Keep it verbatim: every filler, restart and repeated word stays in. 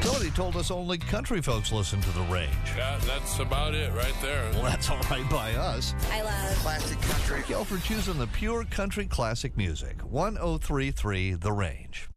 Cody told us only country folks listen to The Range. Yeah, that's about it right there. Well, that's all right by us. I love classic country. Thank y'all for choosing the pure country classic music. one oh three point three The Range.